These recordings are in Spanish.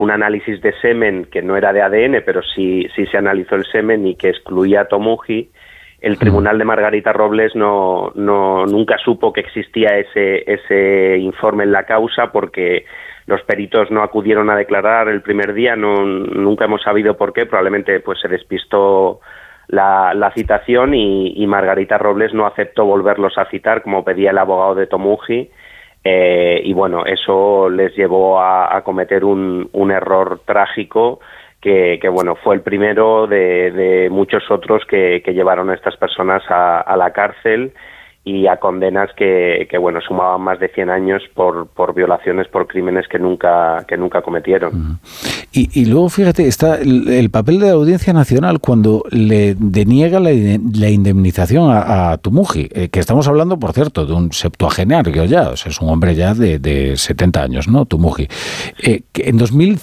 un análisis de semen que no era de ADN, pero sí se analizó el semen y que excluía a Tomuji. El tribunal de Margarita Robles nunca supo que existía ese informe en la causa, porque los peritos no acudieron a declarar el primer día, nunca hemos sabido por qué, probablemente pues se despistó la citación y Margarita Robles no aceptó volverlos a citar como pedía el abogado de Tomuji, y bueno, eso les llevó a cometer un error trágico que bueno, fue el primero de muchos otros que llevaron a estas personas a la cárcel y a condenas que bueno, sumaban más de 100 años por violaciones, por crímenes que nunca cometieron. Y luego, fíjate, está el papel de la Audiencia Nacional cuando le deniega la indemnización a Tomuji, que estamos hablando, por cierto, de un septuagenario ya, o sea, es un hombre ya de 70 años, ¿no? Tomuji. Que en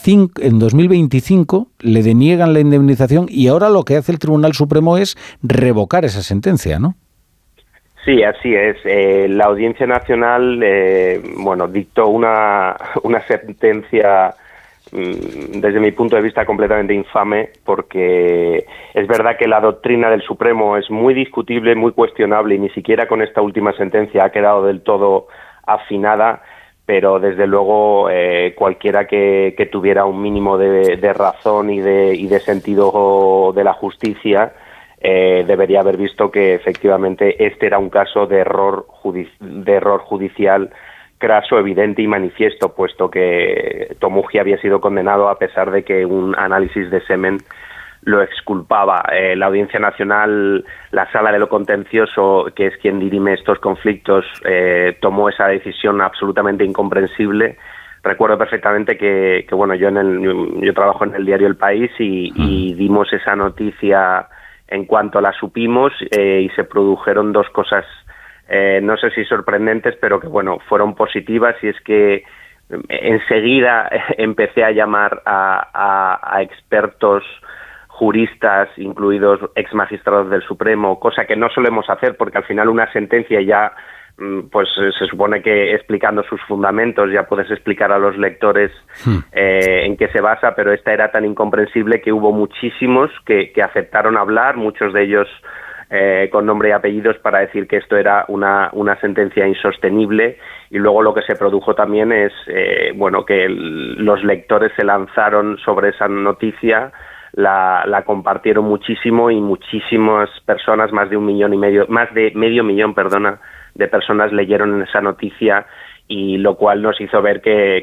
2025 le deniegan la indemnización y ahora lo que hace el Tribunal Supremo es revocar esa sentencia, ¿no? Sí, así es. La Audiencia Nacional, dictó una sentencia, desde mi punto de vista, completamente infame, porque es verdad que la doctrina del Supremo es muy discutible, muy cuestionable, y ni siquiera con esta última sentencia ha quedado del todo afinada, pero desde luego cualquiera que tuviera un mínimo de razón y de sentido de la justicia debería haber visto que efectivamente este era un caso de error judicial craso, evidente y manifiesto, puesto que Tomuji había sido condenado a pesar de que un análisis de semen lo exculpaba. La Audiencia Nacional, la Sala de lo Contencioso, que es quien dirime estos conflictos, tomó esa decisión absolutamente incomprensible. Recuerdo perfectamente que bueno, yo trabajo en el diario El País y dimos esa noticia en cuanto la supimos, y se produjeron dos cosas, no sé si sorprendentes, pero que bueno, fueron positivas, y es que enseguida empecé a llamar a expertos juristas, incluidos ex magistrados del Supremo, cosa que no solemos hacer porque al final una sentencia ya pues se supone que explicando sus fundamentos ya puedes explicar a los lectores en qué se basa, pero esta era tan incomprensible que hubo muchísimos que aceptaron hablar, muchos de ellos con nombre y apellidos, para decir que esto era una sentencia insostenible. Y luego lo que se produjo también es que los lectores se lanzaron sobre esa noticia, la compartieron muchísimo, y muchísimas personas, más de medio millón, de personas leyeron esa noticia, y lo cual nos hizo ver que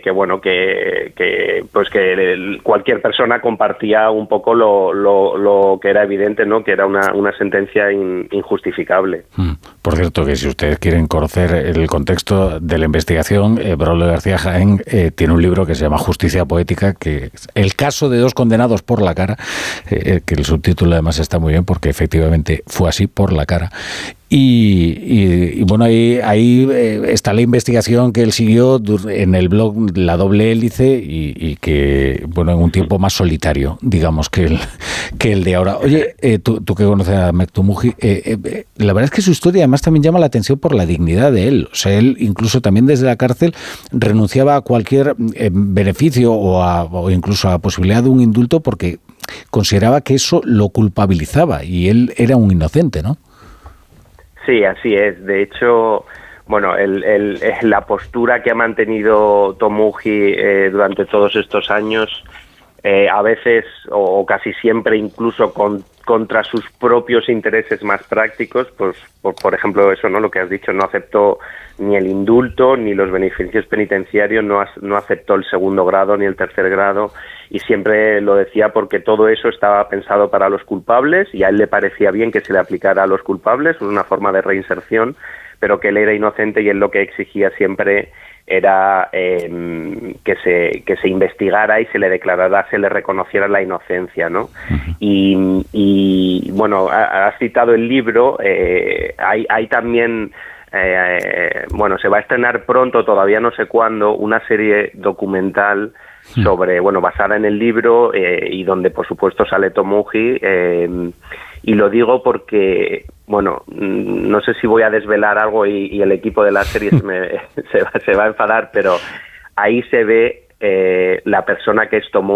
cualquier persona compartía un poco lo que era evidente, ¿no? Que era una sentencia injustificable. Por cierto, que si ustedes quieren conocer el contexto de la investigación, Braulio García Jaén tiene un libro que se llama Justicia Poética, que es el caso de dos condenados por la cara, que el subtítulo además está muy bien porque efectivamente fue así, por la cara. Y bueno, ahí está la investigación que él siguió en el blog La Doble Hélice, y que, bueno, en un tiempo más solitario, digamos, que el de ahora. Oye, tú que conoces a Ahmed Tomuji, la verdad es que su historia además también llama la atención por la dignidad de él. O sea, él incluso también desde la cárcel renunciaba a cualquier beneficio o incluso a la posibilidad de un indulto porque consideraba que eso lo culpabilizaba y él era un inocente, ¿no? Sí, así es. De hecho, bueno, la postura que ha mantenido Tomuji durante todos estos años, a veces o casi siempre incluso contra sus propios intereses más prácticos, pues por ejemplo eso, ¿no? Lo que has dicho, no aceptó ni el indulto ni los beneficios penitenciarios, no aceptó el segundo grado ni el tercer grado, y siempre lo decía porque todo eso estaba pensado para los culpables y a él le parecía bien que se le aplicara a los culpables, una forma de reinserción, pero que él era inocente, y él lo que exigía siempre era que se investigara y se le declarara, se le reconociera la inocencia, ¿no? Y bueno, has citado el libro, hay también, se va a estrenar pronto, todavía no sé cuándo, una serie documental sobre, basada en el libro, y donde por supuesto sale Tomuji, y lo digo porque, no sé si voy a desvelar algo y el equipo de la serie se va a enfadar, pero ahí se ve la persona que tomó